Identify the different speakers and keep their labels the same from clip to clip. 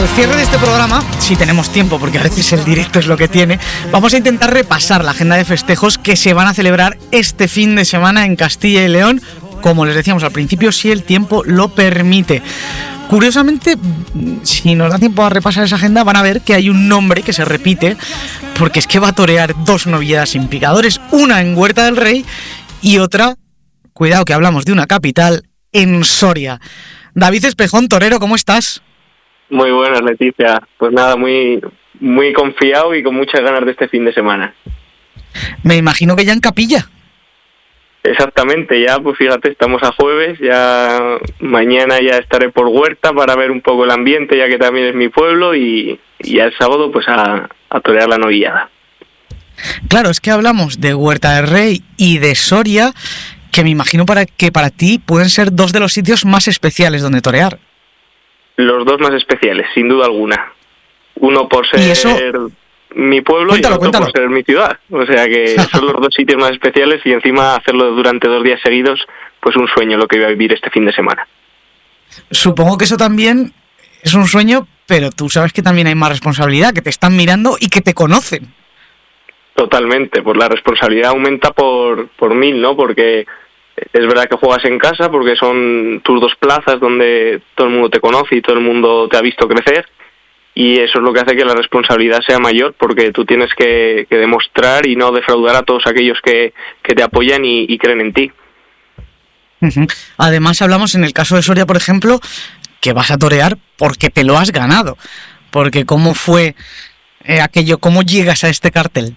Speaker 1: Al cierre de este programa, si tenemos tiempo, porque a veces el directo es lo que tiene, vamos a intentar repasar la agenda de festejos que se van a celebrar este fin de semana en Castilla y León, como les decíamos al principio, si el tiempo lo permite. Curiosamente, si nos da tiempo a repasar esa agenda, van a ver que hay un nombre que se repite, porque es que va a torear dos novilladas sin picadores, una en Huerta del Rey y otra, cuidado que hablamos de una capital, en Soria. David Espejón, torero, ¿cómo estás?
Speaker 2: Muy buenas, Leticia. Pues nada, muy confiado y con muchas ganas de este fin de semana.
Speaker 1: Me imagino que ya en capilla.
Speaker 2: Exactamente, ya pues fíjate, estamos a jueves, ya mañana ya estaré por Huerta para ver un poco el ambiente, ya que también es mi pueblo, y ya el sábado pues a torear la novillada.
Speaker 1: Claro, es que hablamos de Huerta del Rey y de Soria, que me imagino que para ti pueden ser dos de los sitios más especiales donde torear.
Speaker 2: Los dos más especiales, sin duda alguna. Uno por ser mi pueblo y otro por ser mi ciudad. O sea que son los dos sitios más especiales y encima hacerlo durante 2 días seguidos, pues un sueño lo que iba a vivir este fin de semana.
Speaker 1: Supongo que eso también es un sueño, pero tú sabes que también hay más responsabilidad, que te están mirando y que te conocen.
Speaker 2: Totalmente, pues la responsabilidad aumenta por 1000, ¿no? Porque es verdad que juegas en casa, porque son tus dos plazas donde todo el mundo te conoce y todo el mundo te ha visto crecer, y eso es lo que hace que la responsabilidad sea mayor, porque tú tienes que demostrar y no defraudar a todos aquellos que te apoyan y creen en ti.
Speaker 1: Uh-huh. Además hablamos en el caso de Soria, por ejemplo, que vas a torear porque te lo has ganado, porque ¿cómo fue aquello? ¿Cómo llegas a este cartel?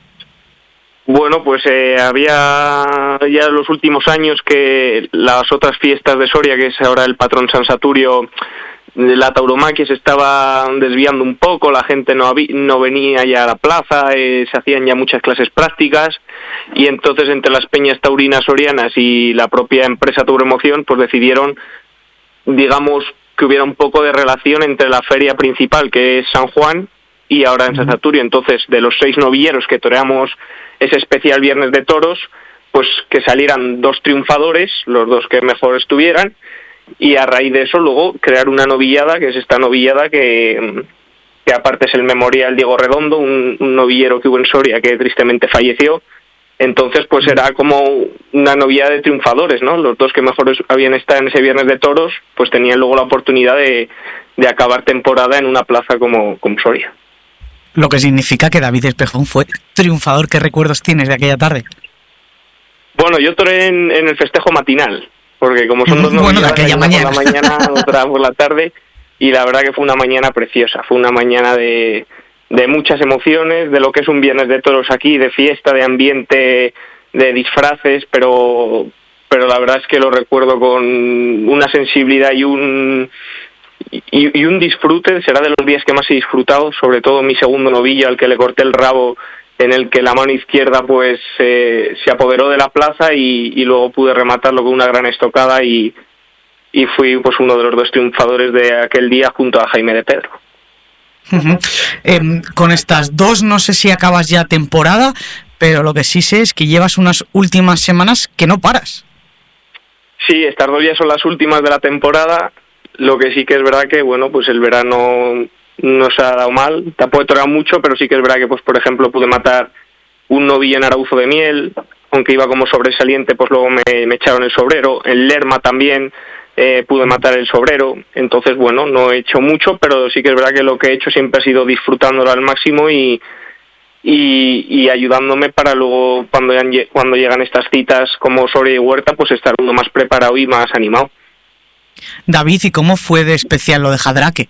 Speaker 2: Bueno, pues había ya los últimos años que las otras fiestas de Soria, que es ahora el patrón San Saturio, la tauromaquia se estaba desviando un poco, la gente no venía ya a la plaza, se hacían ya muchas clases prácticas, y entonces entre las peñas taurinas sorianas y la propia empresa Tauroemoción pues decidieron, digamos, que hubiera un poco de relación entre la feria principal, que es San Juan, y ahora en San Saturio. Entonces, de los 6 novilleros que toreamos ese especial Viernes de Toros, pues que salieran 2 triunfadores, los 2 que mejor estuvieran, y a raíz de eso luego crear una novillada, que es esta novillada que aparte es el memorial Diego Redondo, un novillero que hubo en Soria que tristemente falleció. Entonces pues era como una novillada de triunfadores, ¿no? Los 2 que mejor habían estado en ese Viernes de Toros pues tenían luego la oportunidad de acabar temporada en una plaza como Soria.
Speaker 1: Lo que significa que David Espejón fue triunfador. ¿Qué recuerdos tienes de aquella tarde?
Speaker 2: Bueno, yo toreé en el festejo matinal, porque como son 2 novilladas,
Speaker 1: de aquella mañana.
Speaker 2: Por la mañana, otra por la tarde, y la verdad que fue una mañana preciosa, fue una mañana de muchas emociones, de lo que es un Viernes de Toros aquí, de fiesta, de ambiente, de disfraces, pero la verdad es que lo recuerdo con una sensibilidad y un disfrute. Será de los días que más he disfrutado, sobre todo mi segundo novillo, al que le corté el rabo, en el que la mano izquierda pues se apoderó de la plaza y luego pude rematarlo con una gran estocada y fui pues uno de los 2 triunfadores de aquel día junto a Jaime de Pedro.
Speaker 1: Uh-huh. Con estas 2 no sé si acabas ya temporada, pero lo que sí sé es que llevas unas últimas semanas que no paras.
Speaker 2: Sí, estas 2 ya son las últimas de la temporada. Lo que sí que es verdad que, bueno, pues el verano no se ha dado mal, tampoco he toreado mucho, pero sí que es verdad que, pues por ejemplo, pude matar un novillo en Arauzo de Miel, aunque iba como sobresaliente, pues luego me echaron el sobrero. En Lerma también pude matar el sobrero. Entonces, bueno, no he hecho mucho, pero sí que es verdad que lo que he hecho siempre ha sido disfrutándolo al máximo y ayudándome para luego, cuando llegan estas citas como Soria y Huerta, pues estar uno más preparado y más animado.
Speaker 1: David, ¿y cómo fue de especial lo de Jadraque?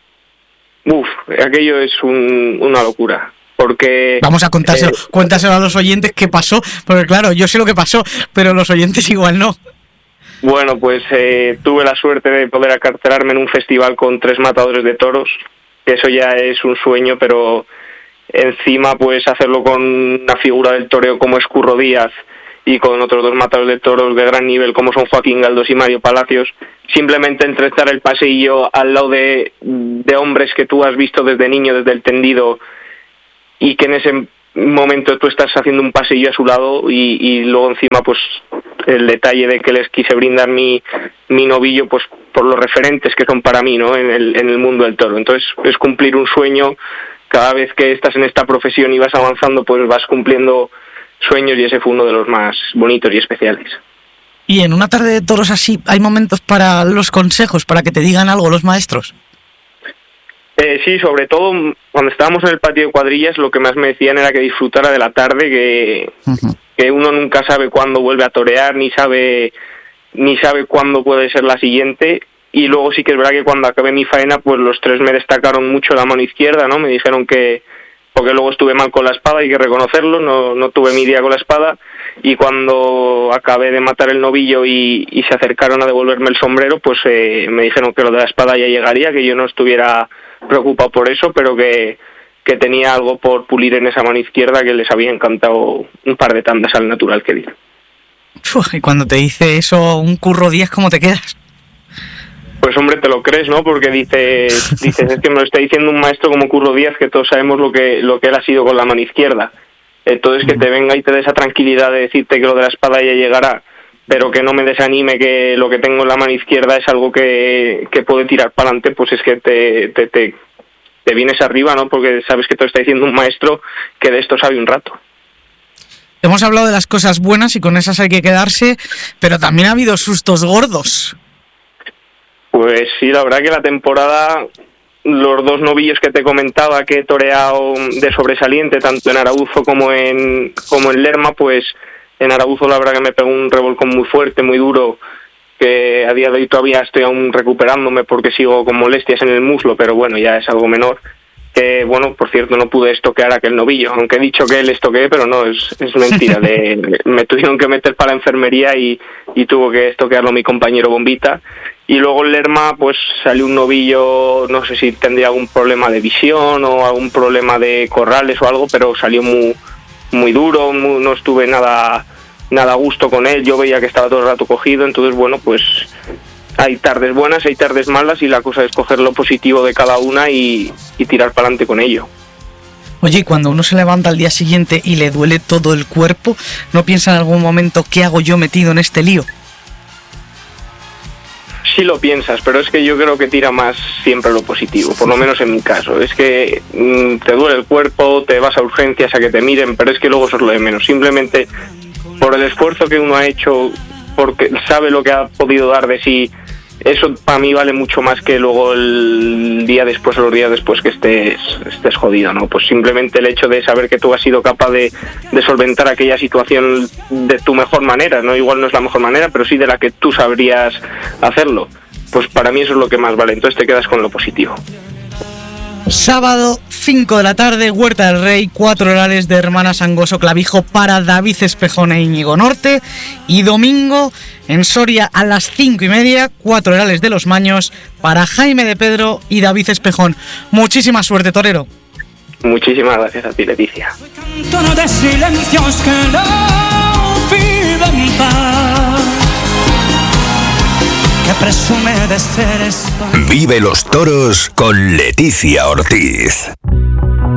Speaker 2: Aquello es una locura, porque...
Speaker 1: Vamos a cuéntaselo a los oyentes qué pasó, porque claro, yo sé lo que pasó, pero los oyentes igual no.
Speaker 2: Bueno, pues tuve la suerte de poder acartelarme en un festival con 3 matadores de toros, que eso ya es un sueño, pero encima pues hacerlo con una figura del toreo como es Curro Díaz y con otros 2 matadores de toros de gran nivel como son Joaquín Galdós y Mario Palacios, simplemente entrezar el pasillo al lado de hombres que tú has visto desde niño, desde el tendido, y que en ese momento tú estás haciendo un pasillo a su lado y luego encima pues el detalle de que les quise brindar mi novillo, pues por los referentes que son para mí, ¿no? En el mundo del toro. Entonces es cumplir un sueño. Cada vez que estás en esta profesión y vas avanzando, pues vas cumpliendo sueños, y ese fue uno de los más bonitos y especiales.
Speaker 1: Y en una tarde de toros así, ¿hay momentos para los consejos, para que te digan algo los maestros?
Speaker 2: Sí, sobre todo cuando estábamos en el patio de cuadrillas, lo que más me decían era que disfrutara de la tarde, que uno nunca sabe cuándo vuelve a torear, ni sabe cuándo puede ser la siguiente. Y luego sí que es verdad que cuando acabé mi faena, pues los tres me destacaron mucho la mano izquierda, ¿no? Me dijeron que, porque luego estuve mal con la espada, hay que reconocerlo, no tuve mi día con la espada, y cuando acabé de matar el novillo y se acercaron a devolverme el sombrero, pues me dijeron que lo de la espada ya llegaría, que yo no estuviera preocupado por eso, pero que tenía algo por pulir en esa mano izquierda, que les había encantado un par de tandas al natural que di.
Speaker 1: Y cuando te dice eso un Curro Díaz, ¿cómo te quedas?
Speaker 2: Pues hombre, te lo crees, ¿no? Porque dices, es que me lo está diciendo un maestro como Curro Díaz, que todos sabemos lo que él ha sido con la mano izquierda. Entonces que te venga y te dé esa tranquilidad de decirte que lo de la espada ya llegará, pero que no me desanime, que lo que tengo en la mano izquierda es algo que puede tirar para adelante, pues es que te vienes arriba, ¿no? Porque sabes que te lo está diciendo un maestro que de esto sabe un rato.
Speaker 1: Hemos hablado de las cosas buenas y con esas hay que quedarse, pero también ha habido sustos gordos.
Speaker 2: Pues sí, la verdad que la temporada, los dos novillos que te comentaba que he toreado de sobresaliente, tanto en Arauzo como en Lerma, pues en Arauzo la verdad que me pegó un revolcón muy fuerte, muy duro, que a día de hoy todavía estoy aún recuperándome porque sigo con molestias en el muslo, pero bueno, ya es algo menor. Que bueno, por cierto, no pude estoquear aquel novillo, aunque he dicho que le estoqueé, pero no, es mentira. Me tuvieron que meter para la enfermería y tuvo que estoquearlo mi compañero Bombita. Y luego en Lerma pues salió un novillo, no sé si tendría algún problema de visión o algún problema de corrales o algo, pero salió muy duro, no estuve nada a gusto con él. Yo veía que estaba todo el rato cogido, entonces bueno, pues hay tardes buenas, hay tardes malas, y la cosa es coger lo positivo de cada una y tirar para adelante con ello.
Speaker 1: Oye, y cuando uno se levanta al día siguiente y le duele todo el cuerpo, ¿no piensa en algún momento qué hago yo metido en este lío?
Speaker 2: Sí lo piensas, pero es que yo creo que tira más siempre lo positivo, por lo menos en mi caso. Es que te duele el cuerpo, te vas a urgencias a que te miren, pero es que luego eso es lo de menos. Simplemente por el esfuerzo que uno ha hecho, porque sabe lo que ha podido dar de sí, eso para mí vale mucho más que luego el día después o los días después que estés jodido, ¿no? Pues simplemente el hecho de saber que tú has sido capaz de solventar aquella situación de tu mejor manera, ¿no? Igual no es la mejor manera, pero sí de la que tú sabrías hacerlo. Pues para mí eso es lo que más vale, entonces te quedas con lo positivo.
Speaker 1: Sábado, 5 de la tarde, Huerta del Rey, 4 orales de Hermanas Angoso Clavijo para David Espejón e Íñigo Norte. Y domingo, en Soria, a las 5:30, 4 orales de Los Maños para Jaime de Pedro y David Espejón. Muchísima suerte, torero.
Speaker 2: Muchísimas gracias a ti, Leticia.
Speaker 3: Vive los toros con Leticia Ortiz.